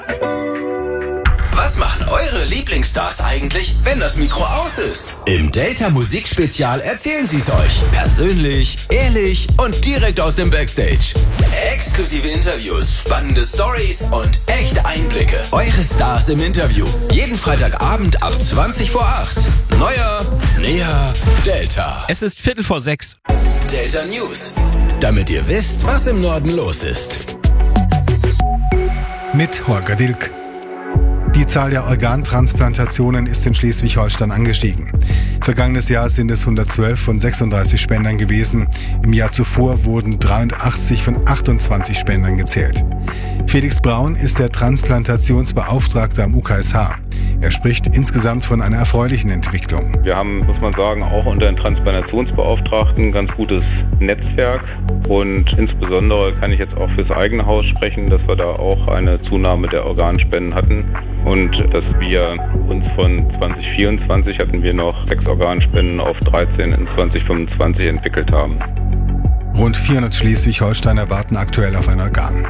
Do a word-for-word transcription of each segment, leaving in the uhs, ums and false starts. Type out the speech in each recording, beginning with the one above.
Was machen eure Lieblingsstars eigentlich, wenn das Mikro aus ist? Im Delta Musikspezial erzählen sie es euch. Persönlich, ehrlich und direkt aus dem Backstage. Exklusive Interviews, spannende Stories und echte Einblicke. Eure Stars im Interview. Jeden Freitagabend ab zwanzig vor acht. Neuer, näher, Delta. Es ist Viertel vor sechs. Delta News. Damit ihr wisst, was im Norden los ist. Mit Holger Dilk. Die Zahl der Organtransplantationen ist in Schleswig-Holstein angestiegen. Vergangenes Jahr sind es hundertzwölf von sechsunddreißig Spendern gewesen. Im Jahr zuvor wurden dreiundachtzig von achtundzwanzig Spendern gezählt. Felix Braun ist der Transplantationsbeauftragte am U K S H. Er spricht insgesamt von einer erfreulichen Entwicklung. Wir haben, muss man sagen, auch unter den Transplantationsbeauftragten ein ganz gutes Netzwerk. Und insbesondere kann ich jetzt auch fürs eigene Haus sprechen, dass wir da auch eine Zunahme der Organspenden hatten. Und dass wir uns von zwanzig vierundzwanzig hatten wir noch sechs Organspenden auf dreizehn in zwanzig fünfundzwanzig entwickelt haben. Rund vierhundert Schleswig-Holsteiner warten aktuell auf ein Organ.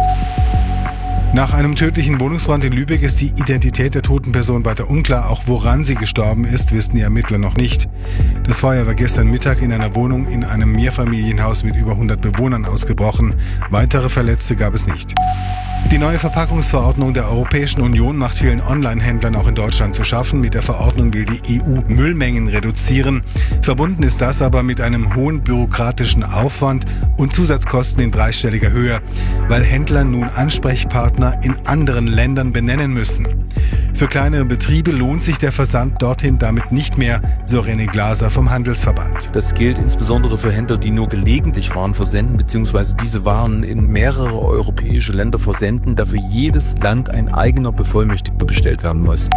Nach einem tödlichen Wohnungsbrand in Lübeck ist die Identität der toten Person weiter unklar. Auch woran sie gestorben ist, wissen die Ermittler noch nicht. Das Feuer war gestern Mittag in einer Wohnung in einem Mehrfamilienhaus mit über hundert Bewohnern ausgebrochen. Weitere Verletzte gab es nicht. Die neue Verpackungsverordnung der Europäischen Union macht vielen Online-Händlern auch in Deutschland zu schaffen. Mit der Verordnung will die E U Müllmengen reduzieren. Verbunden ist das aber mit einem hohen bürokratischen Aufwand und Zusatzkosten in dreistelliger Höhe, weil Händler nun Ansprechpartner in anderen Ländern benennen müssen. Für kleinere Betriebe lohnt sich der Versand dorthin damit nicht mehr, so René Glaser vom Handelsverband. Das gilt insbesondere für Händler, die nur gelegentlich Waren versenden, beziehungsweise diese Waren in mehrere europäische Länder versenden, da für jedes Land ein eigener Bevollmächtigter bestellt werden muss.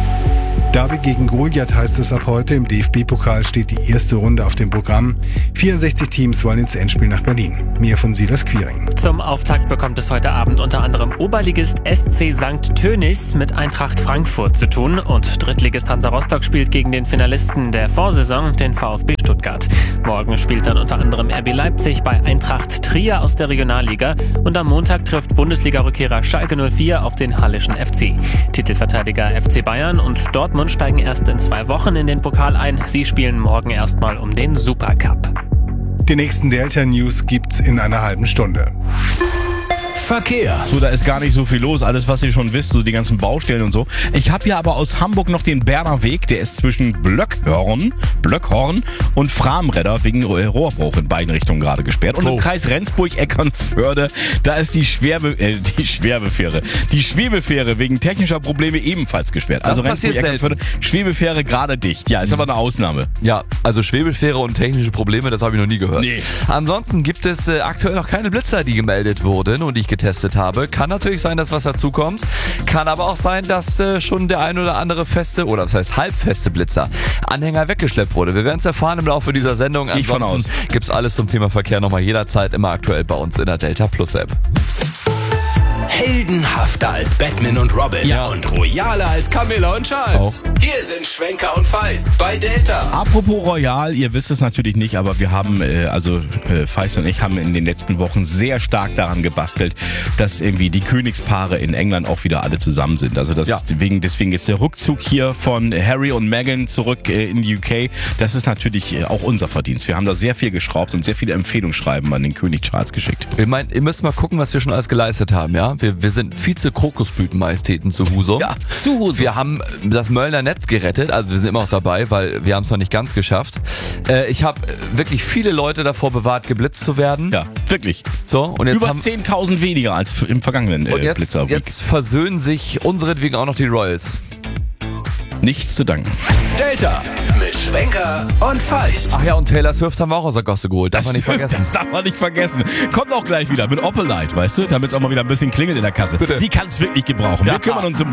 David gegen Goliath heißt es ab heute. Im D F B-Pokal steht die erste Runde auf dem Programm. vierundsechzig Teams wollen ins Endspiel nach Berlin. Mehr von Silas Quiring. Zum Auftakt bekommt es heute Abend unter anderem Oberligist S C Sankt Tönis mit Eintracht Frankfurt zu tun und Drittligist Hansa Rostock spielt gegen den Finalisten der Vorsaison, den VfB Stuttgart. Morgen spielt dann unter anderem R B Leipzig bei Eintracht Trier aus der Regionalliga und am Montag trifft Bundesliga-Rückkehrer Schalke null vier auf den Hallischen F C. Titelverteidiger F C Bayern und Dortmund steigen erst in zwei Wochen in den Pokal ein. Sie spielen morgen erstmal um den Supercup. Die nächsten Delta News gibt's in einer halben Stunde. Verkehr. So, da ist gar nicht so viel los. Alles, was ihr schon wisst, so die ganzen Baustellen und so. Ich habe hier aber aus Hamburg noch den Berner Weg. Der ist zwischen Blöckhorn, Blöckhorn und Framredder wegen Rohrbruch in beiden Richtungen gerade gesperrt. Und oh. im Kreis Rendsburg-Eckernförde, da ist die Schwerbe, äh, die Schwerbefähre, die Schwebefähre wegen technischer Probleme ebenfalls gesperrt. Das also passiert Rendsburg-Eckernförde, Schwebefähre gerade dicht. Ja, ist aber eine Ausnahme. Ja, also Schwebefähre und technische Probleme, das habe ich noch nie gehört. Nee. Ansonsten gibt es äh, aktuell noch keine Blitzer, die gemeldet wurden und die ich getestet habe. Kann natürlich sein, dass was dazukommt. Kann aber auch sein, dass äh, schon der ein oder andere feste, oder was heißt halbfeste Blitzer, Anhänger weggeschleppt wurde. Wir werden es erfahren im Laufe dieser Sendung. Ich von aus. Ansonsten gibt es alles zum Thema Verkehr nochmal jederzeit immer aktuell bei uns in der Delta Plus App. Heldenhafter als Batman und Robin. Ja. Und royaler als Camilla und Charles. Auch. Hier sind Schwenker und Feist bei Delta. Apropos Royal, ihr wisst es natürlich nicht, aber wir haben, äh, also äh, Feist und ich haben in den letzten Wochen sehr stark daran gebastelt, dass irgendwie die Königspaare in England auch wieder alle zusammen sind. Also das Ja. deswegen, deswegen ist der Rückzug hier von Harry und Meghan zurück äh, in die U K, das ist natürlich äh, auch unser Verdienst. Wir haben da sehr viel geschraubt und sehr viele Empfehlungsschreiben an den König Charles geschickt. Ich meine, ihr müsst mal gucken, was wir schon alles geleistet haben, ja? Wir, wir sind Vize-Krokusblütenmajestäten zu Husum. Ja, zu Husum. Wir haben das Möllner Netz gerettet, also wir sind immer noch dabei, weil wir haben es noch nicht ganz geschafft. Äh, ich habe wirklich viele Leute davor bewahrt, geblitzt zu werden. Ja, wirklich. So, und jetzt Über haben, zehntausend weniger als im vergangenen äh, und jetzt, Blitzer Week. jetzt versöhnen sich unseretwegen auch noch die Royals. Nichts zu danken. Delta mit Schwenker und Feist. Ach ja, und Taylor Swift haben wir auch aus der Gosse geholt. Darf man nicht vergessen. Das darf man nicht vergessen. Kommt auch gleich wieder mit Opelite, weißt du? Damit es auch mal wieder ein bisschen klingelt in der Kasse. Bitte. Sie kann es wirklich gebrauchen. Ja. Wir kümmern uns um